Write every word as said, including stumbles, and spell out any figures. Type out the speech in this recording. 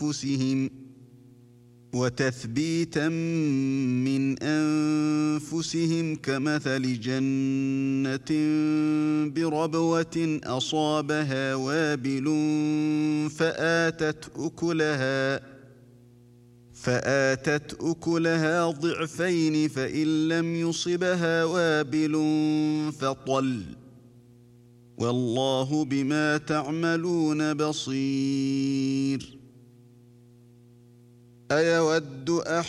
أنفسهم وتثبيتا من أنفسهم كمثل جنة بربوة أصابها وابل فآتت أكلها فآتت أكلها ضعفين فإن لم يصبها وابل فطل والله بما تعملون بصير. أيود أحدكم